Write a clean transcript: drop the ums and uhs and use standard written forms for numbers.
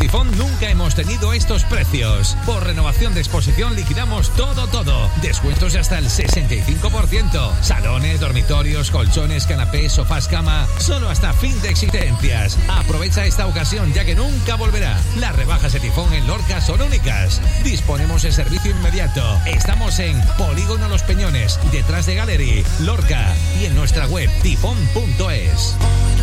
Tifón nunca hemos tenido estos precios. Por renovación de exposición liquidamos todo. Descuentos de hasta el 65%. Salones, dormitorios, colchones, canapés, sofás, cama. Solo hasta fin de existencias. Aprovecha esta ocasión ya que nunca volverá. Las rebajas de Tifón en Lorca son únicas. Disponemos de servicio inmediato. Estamos en Polígono Los Peñones, detrás de Gallery, Lorca, y en nuestra web tifón.es.